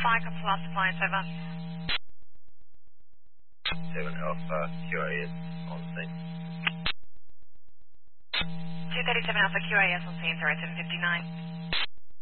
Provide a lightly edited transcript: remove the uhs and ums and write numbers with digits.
Fire Control Appliance, over. 7 Alpha, QAS on scene. 237 Alpha, QAS on scene, 0759.